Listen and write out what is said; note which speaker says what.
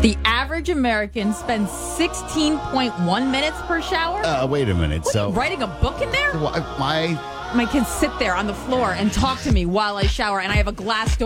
Speaker 1: The average American spends 16.1 minutes per shower.
Speaker 2: Wait a minute.
Speaker 1: What, are you writing a book in there?
Speaker 2: My
Speaker 1: My kids sit there on the floor and talk to me while I shower, and I have a glass door